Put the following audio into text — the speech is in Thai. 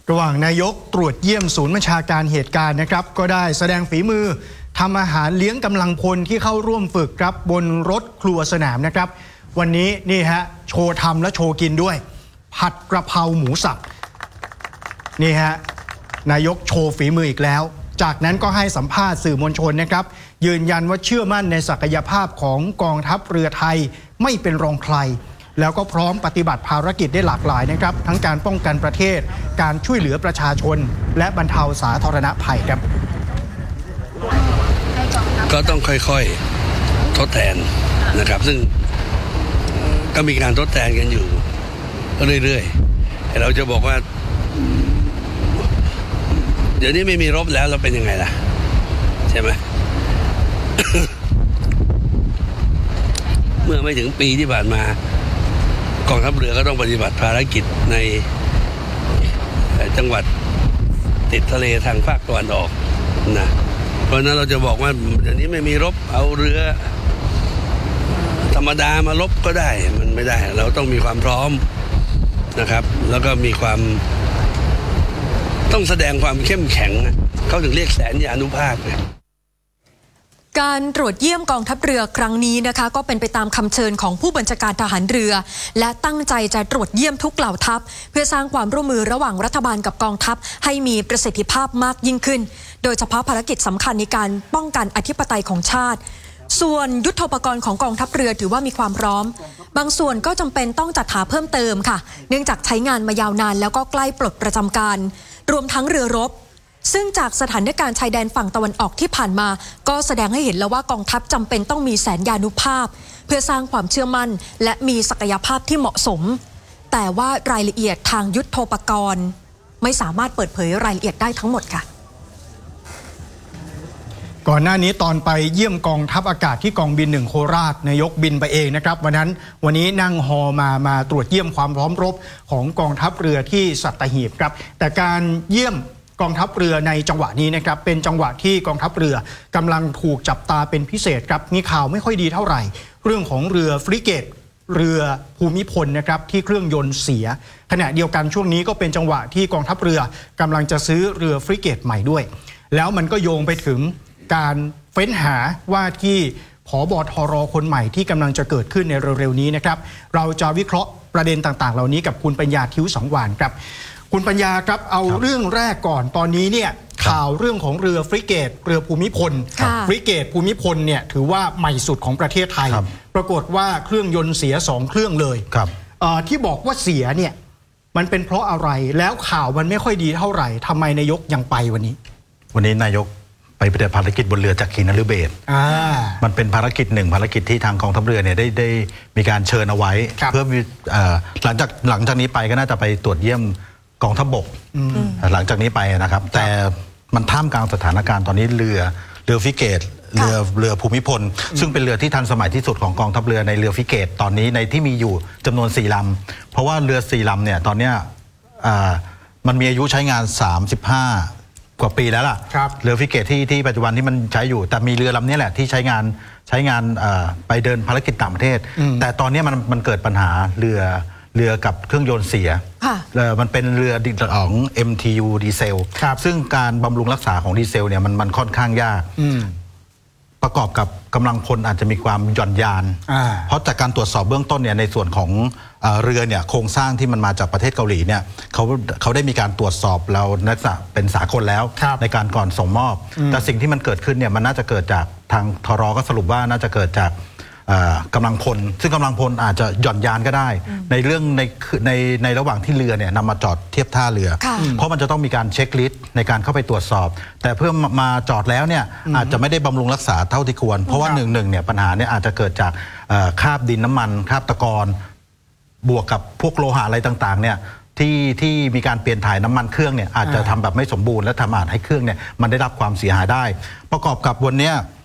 ระหว่างนายกตรวจเยี่ยมศูนย์บัญชาการเหตุการณ์นะครับก็ได้แสดงฝีมือทำอาหารเลี้ยงกำลังพลที่เข้าร่วมฝึกครับบนรถครัวสนามนะครับวันนี้นี่ฮะโชว์ทำและโชว์กินด้วยผัดกระเพราหมูสับนี่ฮะนายกโชว์ฝีมืออีกแล้วจากนั้นก็ให้สัมภาษณ์สื่อมวลชนนะครับยืนยันว่าเชื่อมั่นในศักยภาพของกองทัพเรือไทยไม่เป็นรองใครแล้วก็พร้อมปฏิบัติภารกิจได้หลากหลายนะครับทั้งการป้องกันประเทศการช่วยเหลือประชาชนและบรรเทาสาธารณภัยครับก็ต้องค่อยๆทดแทนนะครับซึ่งก็มีการทดแทนกันอยู่เรื่อยๆเราจะบอกว่าเดี๋ยวนี้ไม่มีรบแล้วเราเป็นยังไงล่ะใช่ไหม เมื่อไม่ถึงปีที่ผ่านมากองทัพเรือก็ต้องปฏิบัติภารกิจในจังหวัดติดทะเลทางภาคตะวันออกนะเพราะนั้นเราจะบอกว่าเดี๋ยวนี้ไม่มีรบเอาเรือธรรมดามารบก็ได้มันไม่ได้เราต้องมีความพร้อมนะครับแล้วก็มีความต้องแสดงความเข้มแข็งเขาถึงเรียกแสนยานุภาพไงการตรวจเยี่ยมกองทัพเรือครั้งนี้นะคะก็เป็นไปตามคำเชิญของผู้บัญชาการทหารเรือและตั้งใจจะตรวจเยี่ยมทุกเหล่าทัพเพื่อสร้างความร่วมมือระหว่างรัฐบาลกับกองทัพให้มีประสิทธิภาพมากยิ่งขึ้นโดยเฉพาะภารกิจสำคัญในการป้องกันอธิปไตยของชาติส่วนยุทโธปกรณ์ของกองทัพเรือถือว่ามีความพร้อมบางส่วนก็จำเป็นต้องจัดหาเพิ่มเติมค่ะเนื่องจากใช้งานมายาวนานแล้วก็ใกล้ปลดประจำการรวมทั้งเรือรบซึ่งจากสถานการณ์ชายแดนฝั่งตะวันออกที่ผ่านมาก็แสดงให้เห็นแล้วว่ากองทัพจำเป็นต้องมีแสนยานุภาพเพื่อสร้างความเชื่อมั่นและมีศักยภาพที่เหมาะสมแต่ว่ารายละเอียดทางยุทโธปกรณ์ไม่สามารถเปิดเผยรายละเอียดได้ทั้งหมดค่ะก่อนหน้านี้ตอนไปเยี่ยมกองทัพอากาศที่กองบิน1โคราชนายกบินไปเองนะครับวันนี้นั่งฮอมาตรวจเยี่ยมความพร้อมรบของกองทัพเรือที่สัตหีบครับแต่การเยี่ยมกองทัพเรือในจังหวะนี้นะครับเป็นจังหวะที่กองทัพเรือกำลังถูกจับตาเป็นพิเศษครับมีข่าวไม่ค่อยดีเท่าไหร่เรื่องของเรือฟริเกตเรือภูมิพลนะครับที่เครื่องยนต์เสียขณะเดียวกันช่วงนี้ก็เป็นจังหวะที่กองทัพเรือกำลังจะซื้อเรือฟริเกตใหม่ด้วยแล้วมันก็โยงไปถึงการเฟ้นหาว่าที่ผบ.ทร.คนใหม่ที่กำลังจะเกิดขึ้นในเร็วๆนี้นะครับเราจะวิเคราะห์ประเด็นต่างๆเหล่านี้กับคุณปัญญาทิวสังวานครับคุณปัญญาครับเอาเรื่องแรกก่อนตอนนี้เนี่ยข่าวเรื่องของเรือฟริเกตเรือภูมิพลฟริเกตภูมิพลเนี่ยถือว่าใหม่สุดของประเทศไทยปรากฏว่าเครื่องยนต์เสีย2เครื่องเลยที่บอกว่าเสียเนี่ยมันเป็นเพราะอะไรแล้วข่าวมันไม่ค่อยดีเท่าไหร่ทำไมนายกยังไปวันนี้นายกไปปฏิบัติภารกิจบนเรือจักรีนฤเบศรมันเป็นภารกิจหนึ่งภารกิจที่ทางกองทัพเรือเนี่ยได้มีการเชิญเอาไว้เพื่อหลังจากนี้ไปก็น่าจะไปตรวจเยี่ยมกองทัพบกหลังจากนี้ไปนะครับแต่มันท่ามกลางสถานการณ์ตอนนี้เรือฟริเกตเรือภูมิพลซึ่งเป็นเรือที่ทันสมัยที่สุดของกองทัพเรือในเรือฟริเกตตอนนี้ในที่มีอยู่จำนวน4ลำเพราะว่าเรือ4ลำเนี่ยตอนนี้มันมีอายุใช้งาน35กว่าปีแล้วล่ะเรือฟริเกตที่ปัจจุบันที่มันใช้อยู่แต่มีเรือลำนี้แหละที่ใช้งานไปเดินภารกิจต่างประเทศแต่ตอนนี้มันเกิดปัญหาเรือกับเครื่องยนต์เสียมันเป็นเรือของ MTU ดีเซลซึ่งการบำรุงรักษาของดีเซลเนี่ยมันค่อนข้างยากประกอบกับกำลังพลอาจจะมีความหย่อนยานเพราะจากการตรวจสอบเบื้องต้นเนี่ยในส่วนของเรือเนี่ยโครงสร้างที่มันมาจากประเทศเกาหลีเนี่ยเขาได้มีการตรวจสอบเรานักศึกษาเป็นสากลแล้วในการก่อนส่งมอบแต่สิ่งที่มันเกิดขึ้นเนี่ยมันน่าจะเกิดจากทางทร.ก็สรุปว่าน่าจะเกิดจากกำลังพลซึ่งกำลังพลอาจจะหย่อนยานก็ได้ในเรื่องในระหว่างที่เรือเนี่ยนำมาจอดเทียบท่าเรือเพราะมันจะต้องมีการเช็คลิสต์ในการเข้าไปตรวจสอบแต่เพื่อมาจอดแล้วเนี่ยอาจจะไม่ได้บำรุงรักษาเท่าที่ควรเพราะว่าหนึ่งเนี่ยปัญหาเนี่ยอาจจะเกิดจากคราบดินน้ำมันคราบตะกอนบวกกับพวกโลหะอะไรต่างๆเนี่ยที่มีการเปลี่ยนถ่ายน้ำมันเครื่องเนี่ยอาจจะทำแบบไม่สมบูรณ์และทำให้เครื่องเนี่ยมันได้รับความเสียหายได้ประกอบกับวันนี้